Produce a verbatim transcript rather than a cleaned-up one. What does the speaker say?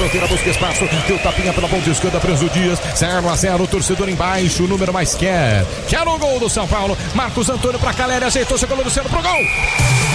fronteira, busca espaço, deu tapinha pela ponta esquerda, preso Dias, zero a zero, o torcedor embaixo, o número mais quer. Quer o gol do São Paulo, Marcos Antônio pra Caleri, ajeitou, chegou o Luciano pro gol.